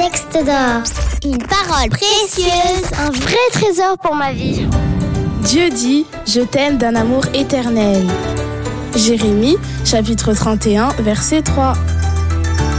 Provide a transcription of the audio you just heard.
texte d'or. Une parole précieuse, un vrai trésor pour ma vie. Dieu dit « Je t'aime d'un amour éternel ». Jérémie, chapitre 31, verset 3.